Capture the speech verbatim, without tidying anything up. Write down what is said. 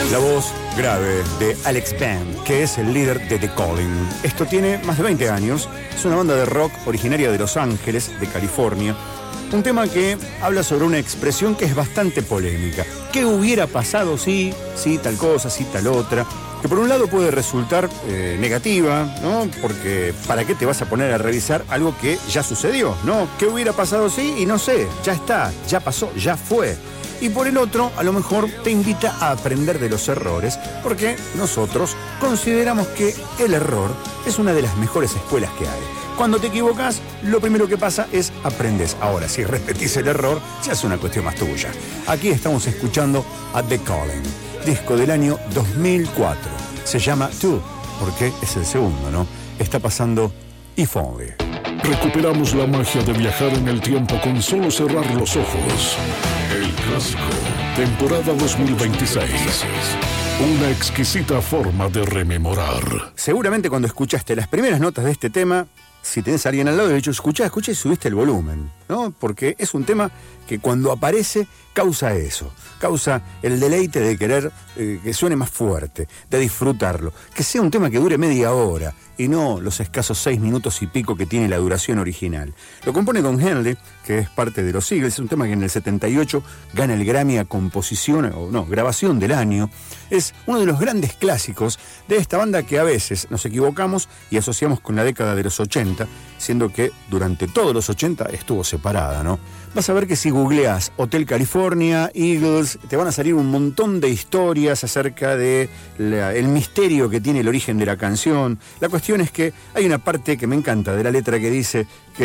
La voz grave de Alex Band, que es el líder de The Calling. Esto tiene más de veinte años, es una banda de rock originaria de Los Ángeles, de California. Un tema que habla sobre una expresión que es bastante polémica. ¿Qué hubiera pasado si, si tal cosa, si tal otra? Que por un lado puede resultar eh, negativa, ¿no? Porque ¿para qué te vas a poner a revisar algo que ya sucedió, ¿no? ¿Qué hubiera pasado si? Y no sé, ya está, ya pasó, ya fue. Y por el otro, a lo mejor te invita a aprender de los errores, porque nosotros consideramos que el error es una de las mejores escuelas que hay. Cuando te equivocas, lo primero que pasa es aprendes. Ahora, si repetís el error, ya es una cuestión más tuya. Aquí estamos escuchando a The Calling, disco del año dos mil cuatro. Se llama Two, porque es el segundo, ¿no? Está pasando If Only. Recuperamos la magia de viajar en el tiempo con solo cerrar los ojos. El clásico, temporada dos mil veintiséis. Una exquisita forma de rememorar. Seguramente cuando escuchaste las primeras notas de este tema, si tenés a alguien al lado, de hecho, escuchá, escuchá y subiste el volumen, ¿no? Porque es un tema que cuando aparece causa eso, causa el deleite de querer eh, que suene más fuerte, de disfrutarlo, que sea un tema que dure media hora y no los escasos seis minutos y pico que tiene la duración original. Lo compone Don Henley, que es parte de los Eagles, es un tema que en el setenta y ocho gana el Grammy a composición, o no, grabación del año. Es uno de los grandes clásicos de esta banda que a veces nos equivocamos y asociamos con la década de los ochenta, siendo que durante todos los ochenta estuvo separada, ¿no? Vas a ver que si googleas Hotel California, Eagles, te van a salir un montón de historias acerca de la, el misterio que tiene el origen de la canción. La cuestión es que hay una parte que me encanta de la letra que dice que